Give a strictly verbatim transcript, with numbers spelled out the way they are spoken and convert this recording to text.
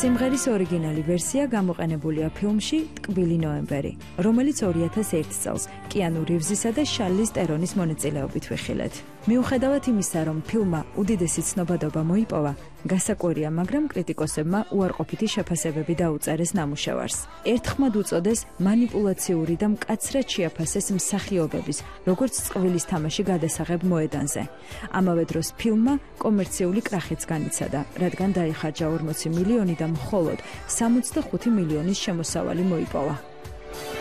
სიმღერის ორიგინალი ვერსია გამოყენებულია ფილმში „ტკბილი ნოემბერი“, რომელიც ორი ათას ერთი წელს კიანუ რივზისა და შარლიზ ტერონის მონაწილეობით ვიხილეთ. მიუხედავად იმისა, რომ ფილმმა უდიდესი ცნობადობა მოიპოვა, გასაკვირია, მაგრამ კრიტიკოსებმა უარყოფითი შეფასებები დაუწერეს ნამუშევარს. ერთხმად უწოდეს მანიპულაციური და მკაცრად შეაფასეს მსახიობების, როგორც წყვილის თამაში გადასაღებ მოედანზე. ამავე დროს ფილმმა კომერციული კრახიც განიცადა, რადგან დაიხარჯა ორმოცი მილიონი და მხოლოდ სამოცდახუთი მილიონის შემოსავალი მოიპოვა.